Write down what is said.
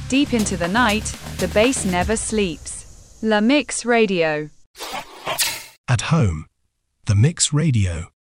Deep into the night, the bass never sleeps. La Mix Radio. At home, the Mix Radio.